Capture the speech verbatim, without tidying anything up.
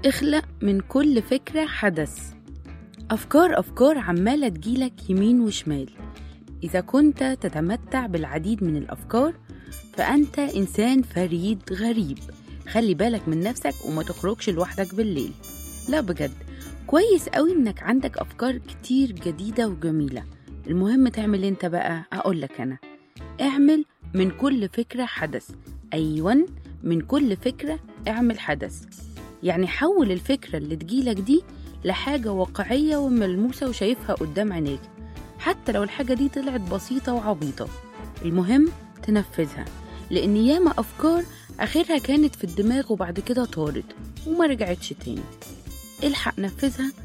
اخلق من كل فكرة حدث. أفكار أفكار عمالة تجيلك يمين وشمال. إذا كنت تتمتع بالعديد من الأفكار فأنت إنسان فريد غريب. خلي بالك من نفسك وما تخرجش لوحدك بالليل. لا بجد، كويس قوي إنك عندك أفكار كتير جديدة وجميلة. المهم تعمل انت بقى. أقولك أنا، اعمل من كل فكرة حدث. أيوة، من كل فكرة اعمل حدث. يعني حول الفكرة اللي تجيلك دي لحاجة واقعية وملموسة وشايفها قدام عينيك، حتى لو الحاجة دي طلعت بسيطة وعبيطة. المهم تنفذها، لأن ياما أفكار آخرها كانت في الدماغ وبعد كده طارت وما رجعتش تاني. الحق نفذها